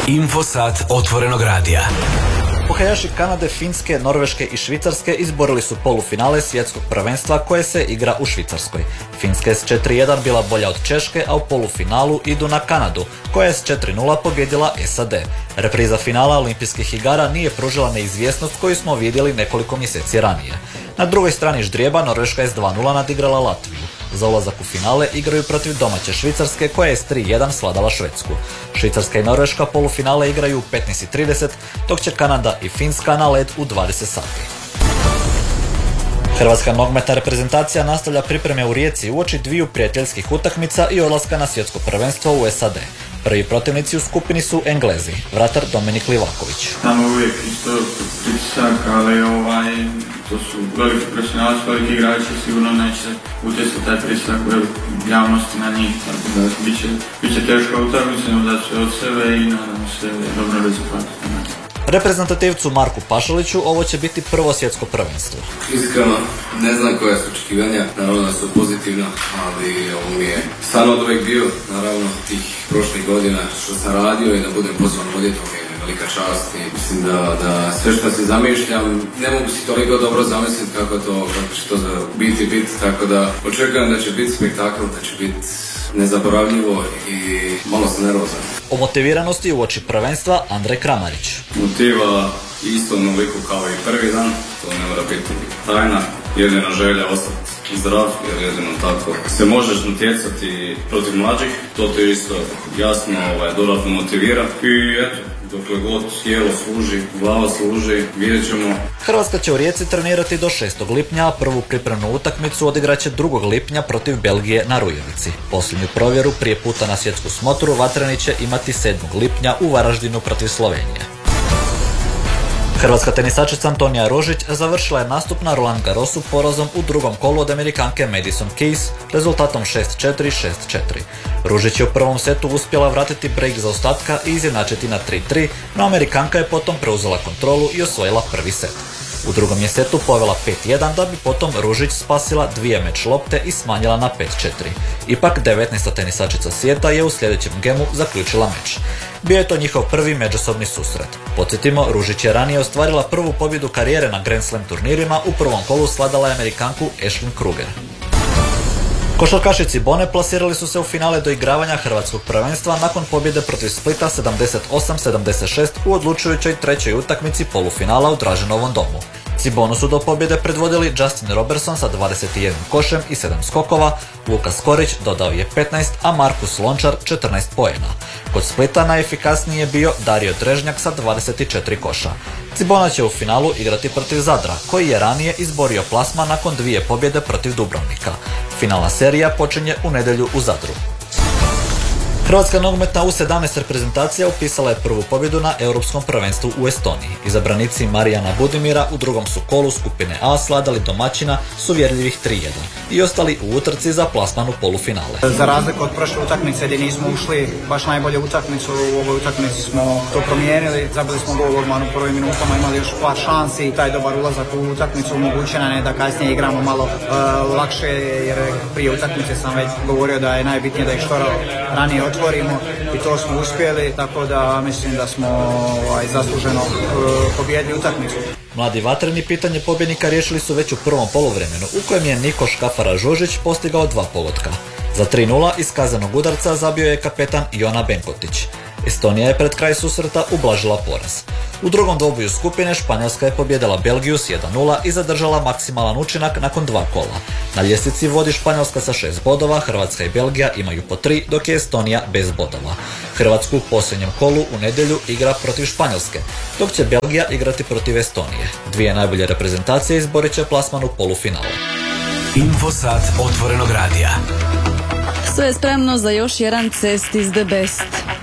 Infosat otvorenog radija. Hokejaši Kanade, Finske, Norveške i Švicarske izborili su polufinale svjetskog prvenstva koje se igra u Švicarskoj. Finska je s 4:1 bila bolja od Češke, a u polufinalu idu na Kanadu, koja je s 4:0 pobjedila SAD. Repriza finala Olimpijskih igara nije pružila neizvjesnost koju smo vidjeli nekoliko mjeseci ranije. Na drugoj strani ždrijeba Norveška je s 2:0 nadigrala Latviju. Za ulazak u finale igraju protiv domaće Švicarske koja je s 3:1 svladala Švedsku. Švicarska i Norveška polufinale igraju u 15:30, dok će Kanada i Finska na led u 20 sati. Hrvatska nogometna reprezentacija nastavlja pripreme u Rijeci uoči dviju prijateljskih utakmica i odlaska na svjetsko prvenstvo u SAD. Prvi protivnici u skupini su Englezi, vratar Dominik Livaković. Tamo uvijek isto pritisak, ali to su veliki profesionalci, veliki igrači, sigurno neće utjecati taj pritisak javnosti na njih, tako da bit će teško utakmica, no da će od sebe i nadamo se dobro rezultati. Reprezentativcu Marku Pašaliću ovo će biti prvo svjetsko prvenstvo. Iskreno, ne znam koja su očekivanja, naravno da su pozitivna, ali ovo mi je stvarno od uvijek bio, naravno, tih prošlih godina što sam radio i da budem pozvan ovdje, to mi je velika čast i mislim da sve što se zamišljam, ne mogu si toliko dobro zamisliti kako će to biti, tako da očekujem da će biti spektakl, da će biti nezaboravljivo i malo sam nervozan. O motiviranosti uoči prvenstva Andrej Kramarić. Motiva isto onoliko kao i prvi dan, to ne mora biti tajna. Jedina želja ostati zdrav, jer jedino tako se možeš natjecati protiv mlađih, to te isto jasno dodatno motivira i eto. Dokle god tijelo služi, glava služi, vidjet ćemo. Hrvatska će u Rijeci trenirati do 6. lipnja, a prvu pripremnu utakmicu odigraće 2. lipnja protiv Belgije na Rujevici. Posljednju provjeru prije puta na svjetsku smotru Vatreni će imati 7. lipnja u Varaždinu protiv Slovenije. Hrvatska tenisačica Antonija Ružić završila je nastup na Roland Garrosu porazom u drugom kolu od Amerikanke Madison Keys rezultatom 6:4, 6:4. Ružić je u prvom setu uspjela vratiti break zaostatka i izjednačiti na 3:3, no Amerikanka je potom preuzela kontrolu i osvojila prvi set. U drugom je setu povela 5:1 da bi potom Ružić spasila 2 meč lopte i smanjila na 5:4. Ipak 19. tenisačica svijeta je u sljedećem gemu zaključila meč. Bio je to njihov prvi međusobni susret. Podsjetimo, Ružić je ranije ostvarila prvu pobjedu karijere na Grand Slam turnirima, u prvom kolu svladala je Amerikanku Ashlyn Kruger. Košarkaši Cibone plasirali su se u finale doigravanja hrvatskog prvenstva nakon pobjede protiv Splita 78-76 u odlučujućoj trećoj utakmici polufinala u Draženovom domu. Cibonu su do pobjede predvodili Justin Robertson sa 21 košem i 7 skokova, Luka Skorić dodao je 15, a Markus Lončar 14 poena. Kod Splita najefikasniji je bio Dario Drežnjak sa 24 koša. Cibona će u finalu igrati protiv Zadra, koji je ranije izborio plasman nakon 2 pobjede protiv Dubrovnika. Finalna serija počinje u nedjelju u Zadru. Hrvatska nogometna U17 reprezentacija upisala je prvu pobjedu na Europskom prvenstvu u Estoniji. Izabranici Marijana Budimira u drugom su kolu skupine A svladali domaćina s uvjerljivih 3:1 i ostali u utrci za plasman u polufinale. Za razliku od prošle utakmice gdje nismo ušli baš najbolje utakmicu, u ovoj utakmici smo to promijenili, zabili smo gol odmah u prvim minutama, imali još par šansi i taj dobar ulazak u utakmicu omogućuje nam je da kasnije igramo malo lakše, jer prije utakmice sam već govorio da je najbitnije da ih što ranije otvorimo i to smo uspjeli, tako da mislim da smo zasluženo pobijedili utakmicu. Mladi vatreni pitanje pobjednika riješili su već u prvom poluvremenu, u kojem je Niko Škafara Žužić postigao 2 pogotka. Za 3:0 iz kaznenog udarca zabio je kapetan Jona Benkotić. Estonija je pred kraj susreta ublažila poraz. U drugom dvoboju skupine Španjolska je pobjedila Belgiju s 1:0 i zadržala maksimalan učinak nakon 2 kola. Na ljestvici vodi Španjolska sa 6 bodova, Hrvatska i Belgija imaju po 3, dok je Estonija bez bodova. Hrvatsku u posljednjem kolu u nedjelju igra protiv Španjolske, dok će Belgija igrati protiv Estonije. Dvije najbolje reprezentacije izborit će plasman u polufinalu. Infosat otvorenog radija. Sve je spremno za još jedan Cest is the best.